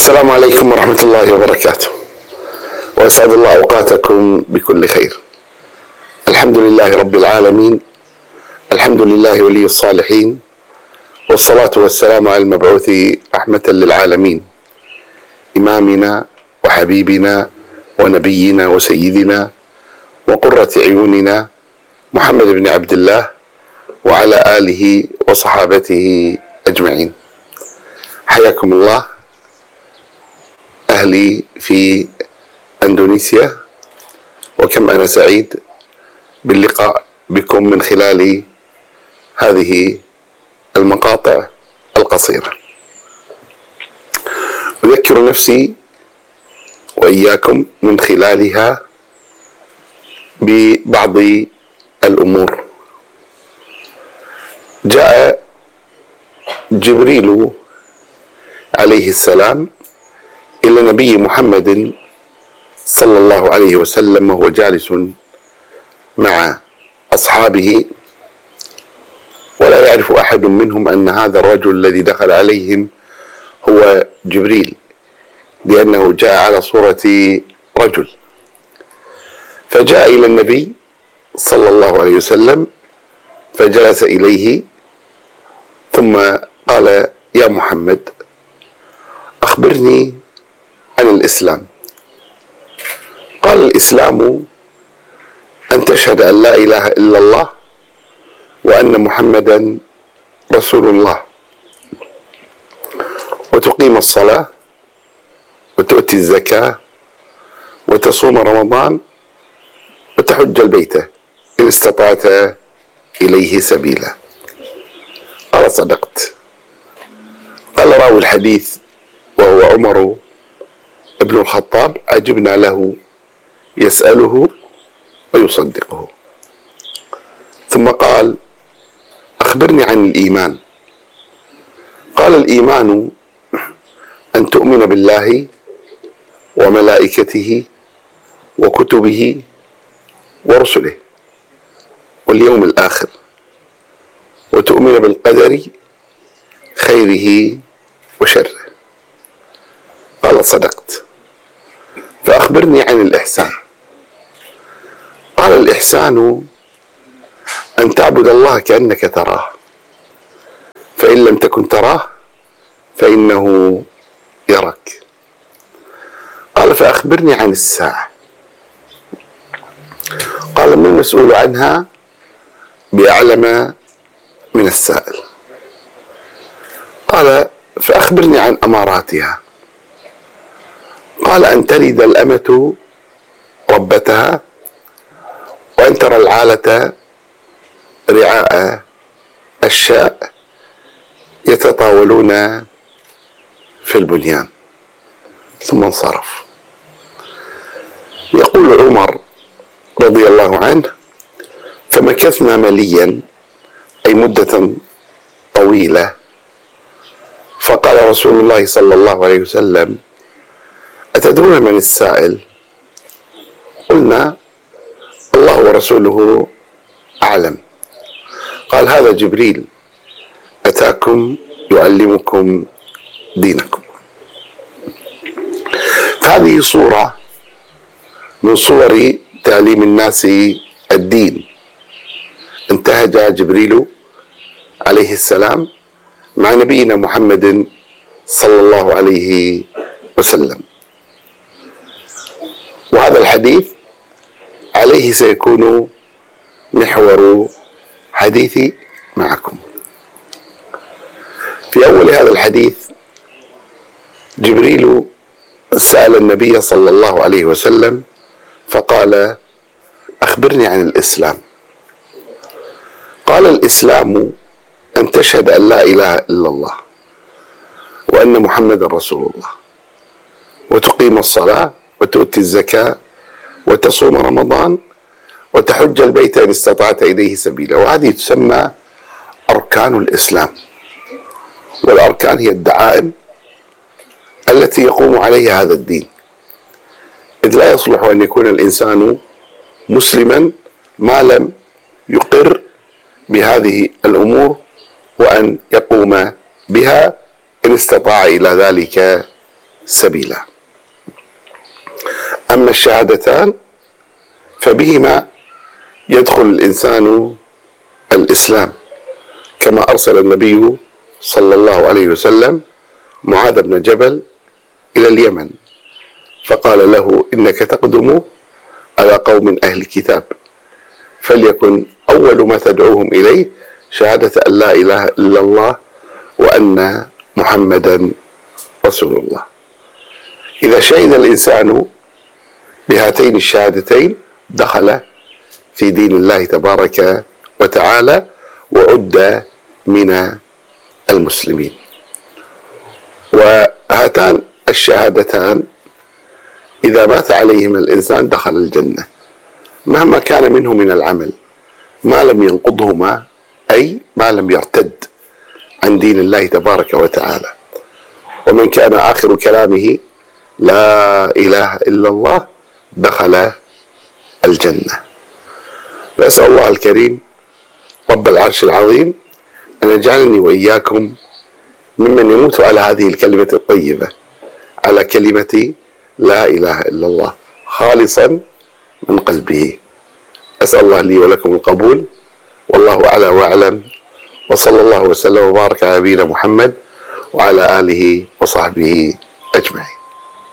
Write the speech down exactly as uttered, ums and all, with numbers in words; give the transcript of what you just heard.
السلام عليكم ورحمة الله وبركاته، وأسعد الله أوقاتكم بكل خير. الحمد لله رب العالمين، الحمد لله ولي الصالحين، والصلاة والسلام على المبعوث رحمة للعالمين، إمامنا وحبيبنا ونبينا وسيدنا وقرة عيوننا محمد بن عبد الله وعلى آله وصحابته أجمعين. حياكم الله أهلي في أندونيسيا، وكم أنا سعيد باللقاء بكم من خلال هذه المقاطع القصيرة. أذكر نفسي وإياكم من خلالها ببعض الأمور. جاء جبريل عليه السلام إلى النبي محمد صلى الله عليه وسلم وهو جالس مع أصحابه، ولا يعرف أحد منهم أن هذا الرجل الذي دخل عليهم هو جبريل، لأنه جاء على صورة رجل. فجاء إلى النبي صلى الله عليه وسلم فجلس إليه، ثم قال: يا محمد، أخبرني عن الإسلام. قال: الإسلام أن تشهد أن لا إله إلا الله وأن محمدا رسول الله، وتقيم الصلاة وتؤتي الزكاة وتصوم رمضان وتحج البيت إن استطعت إليه سبيلا. قال: صدقت. قال راوي الحديث وهو عمر ابن الخطاب: عجبنا له يسأله ويصدقه. ثم قال: أخبرني عن الإيمان. قال: الإيمان أن تؤمن بالله وملائكته وكتبه ورسله واليوم الآخر، وتؤمن بالقدر خيره وشره. قال: صدقت. فأخبرني عن الإحسان. قال: الإحسان أن تعبد الله كأنك تراه، فإن لم تكن تراه فإنه يراك. قال: فأخبرني عن الساعة. قال: ما المسؤول عنها بأعلم من السائل. قال: فأخبرني عن أماراتها. قال: أن تلد الأمة ربتها، وأن ترى العالة رعاء الشاء يتطاولون في البنيان. ثم انصرف. يقول عمر رضي الله عنه: فمكثنا مليا، أي مدة طويلة، فقال رسول الله صلى الله عليه وسلم: أتدرون من السائل؟ قلنا: الله ورسوله أعلم. قال: هذا جبريل أتاكم يعلمكم دينكم. هذه صورة من صور تعليم الناس الدين. انتهج جبريل عليه السلام مع نبينا محمد صلى الله عليه وسلم، وهذا الحديث عليه سيكون محور حديثي معكم. في أول هذا الحديث جبريل سأل النبي صلى الله عليه وسلم فقال: أخبرني عن الإسلام. قال: الإسلام أن تشهد أن لا إله إلا الله وأن محمدا رسول الله، وتقيم الصلاة وتؤتي الزكاة وتصوم رمضان وتحج البيت إن استطعت إليه سبيلا. وهذه تسمى أركان الإسلام، والأركان هي الدعائم التي يقوم عليها هذا الدين، إذ لا يصلح أن يكون الإنسان مسلما ما لم يقر بهذه الأمور وأن يقوم بها إن استطاع إلى ذلك سبيلا. أما الشهادتان فبهما يدخل الإنسان الإسلام، كما أرسل النبي صلى الله عليه وسلم معاذ بن جبل إلى اليمن فقال له: إنك تقدم على قوم أهل كتاب، فليكن أول ما تدعوهم إليه شهادة أن لا إله إلا الله وأن محمدا رسول الله. إذا شهد الإنسان بهاتين الشهادتين دخل في دين الله تبارك وتعالى وعد من المسلمين. وهاتان الشهادتان إذا مات عليهما الإنسان دخل الجنة مهما كان منه من العمل، ما لم ينقضهما، أي ما لم يرتد عن دين الله تبارك وتعالى. ومن كان آخر كلامه لا إله إلا الله دخل الجنة. نسأل الله الكريم رب العرش العظيم أن يجعلني وإياكم ممن يموت على هذه الكلمة الطيبة، على كلمة لا إله إلا الله خالصا من قلبه. أسأل الله لي ولكم القبول، والله أعلى وأعلم، وصلى الله وسلم وبارك على نبينا محمد وعلى آله وصحبه أجمعين.